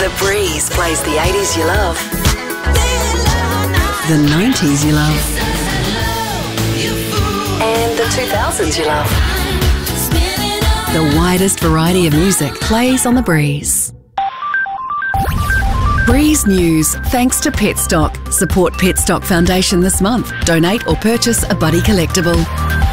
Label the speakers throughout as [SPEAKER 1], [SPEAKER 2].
[SPEAKER 1] The Breeze plays the 80s you love, the 90s you love, and the 2000s you love. The widest variety of music plays on The Breeze. Breeze News, thanks to Petstock. Support Petstock Foundation this month. Donate or purchase a Buddy collectible.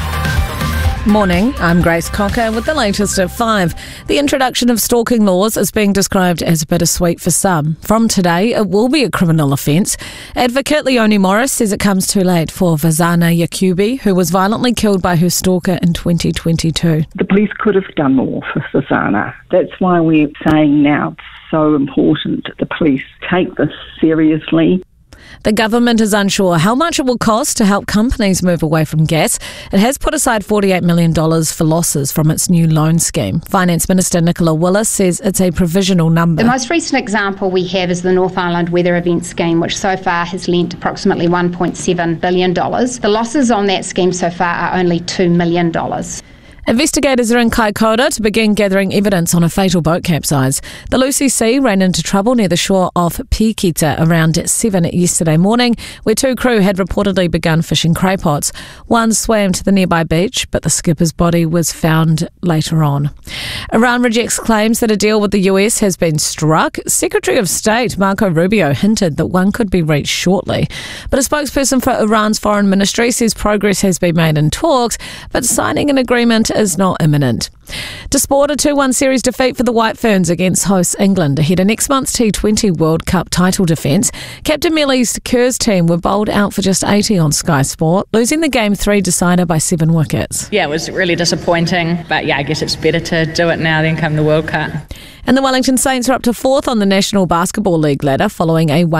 [SPEAKER 2] Morning, I'm Grace Cocker with the latest at 5. The introduction of stalking laws is being described as bittersweet for some. From today, it will be a criminal offence. Advocate Leonie Morris says it comes too late for Vazana Yakubi, who was violently killed by her stalker in 2022.
[SPEAKER 3] The police could have done more for Vazana. That's why we're saying now it's so important that the police take this seriously.
[SPEAKER 2] The government is unsure how much it will cost to help companies move away from gas. It has put aside $48 million for losses from its new loan scheme. Finance Minister Nicola Willis says it's a provisional number.
[SPEAKER 4] The most recent example we have is the North Island Weather Event Scheme, which so far has lent approximately $1.7 billion. The losses on that scheme so far are only $2 million.
[SPEAKER 2] Investigators are in Kaikoura to begin gathering evidence on a fatal boat capsize. The Lucy Sea ran into trouble near the shore of Pikita around 7 yesterday morning, where two crew had reportedly begun fishing craypots. One swam to the nearby beach, but the skipper's body was found later on. Iran rejects claims that a deal with the US has been struck. Secretary of State Marco Rubio hinted that one could be reached shortly. But a spokesperson for Iran's foreign ministry says progress has been made in talks, but signing an agreement is not imminent. To sport, a 2-1 series defeat for the White Ferns against hosts England ahead of next month's T20 World Cup title defence. Captain Millie's Kerr's team were bowled out for just 80 on Sky Sport, losing the Game 3 decider by 7 wickets.
[SPEAKER 5] Yeah, it was really disappointing, but yeah, I guess it's better to do it now than come the World Cup.
[SPEAKER 2] And the Wellington Saints are up to 4th on the National Basketball League ladder following a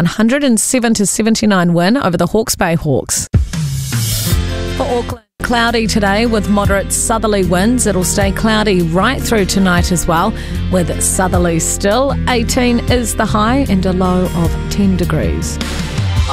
[SPEAKER 2] 107-79 win over the Hawke's Bay Hawks. For Auckland, cloudy today with moderate southerly winds. It'll stay cloudy right through tonight as well, with southerly still. 18 is the high and a low of 10 degrees.